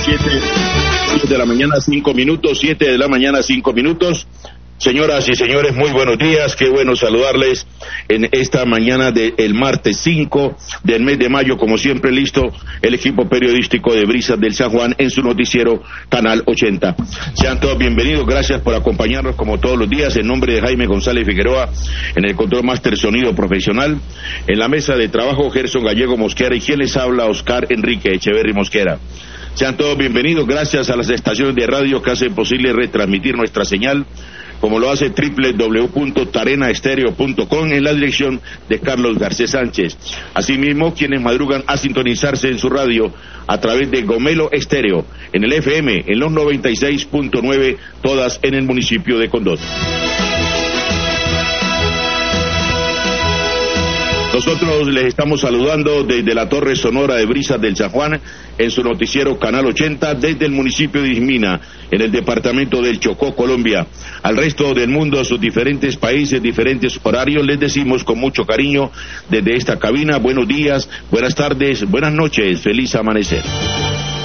7 de la mañana, 5 minutos, 7 de la mañana, 5 minutos. Señoras y señores, muy buenos días, qué bueno saludarles en esta mañana del martes 5 del mes de mayo, como siempre listo el equipo periodístico de Brisas del San Juan en su noticiero Canal 80. Sean todos bienvenidos, gracias por acompañarnos como todos los días, en nombre de Jaime González Figueroa, en el control máster sonido profesional, en la mesa de trabajo Gerson Gallego Mosquera y quien les habla Oscar Enrique Echeverry Mosquera. Sean todos bienvenidos, gracias a las estaciones de radio que hacen posible retransmitir nuestra señal, como lo hace www.tarenaestereo.com en la dirección de Carlos Garcés Sánchez. Asimismo, quienes madrugan a sintonizarse en su radio a través de Gomelo Estéreo, en el FM, en los 96.9, todas en el municipio de Condón. Nosotros les estamos saludando desde la Torre Sonora de Brisas del San Juan, en su noticiero Canal 80, desde el municipio de Ismina, en el departamento del Chocó, Colombia. Al resto del mundo, a sus diferentes países, diferentes horarios, les decimos con mucho cariño desde esta cabina, buenos días, buenas tardes, buenas noches, feliz amanecer.